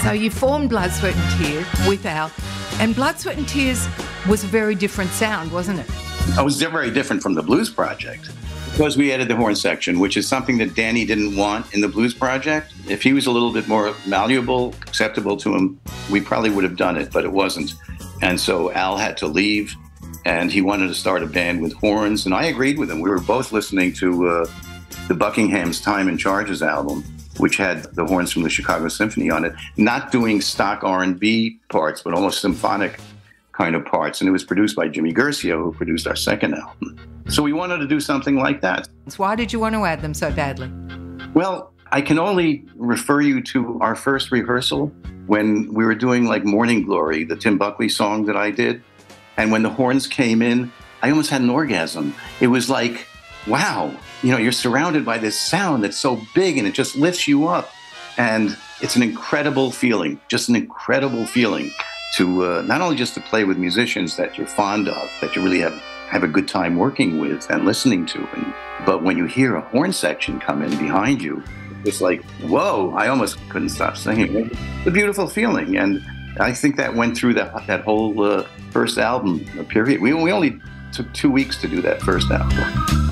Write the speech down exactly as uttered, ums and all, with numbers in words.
So you formed Blood, Sweat and Tears with Al, and Blood, Sweat and Tears was a very different sound, wasn't it? It was very different from the Blues Project because we added the horn section, which is something that Danny didn't want in the Blues Project. If he was a little bit more malleable, acceptable to him, we probably would have done it, but it wasn't. And so Al had to leave, and he wanted to start a band with horns, and I agreed with him. We were both listening to uh, the Buckingham's Time and Charges album, which had the horns from the Chicago Symphony on it, not doing stock R and B parts, but almost symphonic kind of parts. And it was produced by Jimmy Guercio, who produced our second album. So we wanted to do something like that. Why did you want to add them so badly? Well, I can only refer you to our first rehearsal when we were doing like Morning Glory, the Tim Buckley song that I did. And when the horns came in, I almost had an orgasm. It was like, wow, you know, you're surrounded by this sound that's so big and it just lifts you up. And it's an incredible feeling, just an incredible feeling to uh, not only just to play with musicians that you're fond of, that you really have, have a good time working with and listening to, and, but when you hear a horn section come in behind you, it's like, whoa, I almost couldn't stop singing. It's a beautiful feeling. And I think that went through that, that whole uh, first album period. We, we only took two weeks to do that first album.